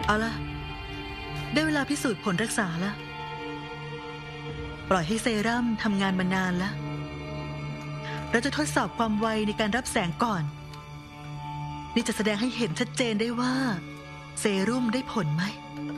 เอาล่ะได้เวลาพิสูจน์ผลรักษาแล้วปล่อยให้เซรั่มทำงานมานานแล้วเราจะทดสอบความไวในการรับแสงก่อนนี่จะแสดงให้เห็นชัดเจนได้ว่าเซรุ่มได้ผลไหม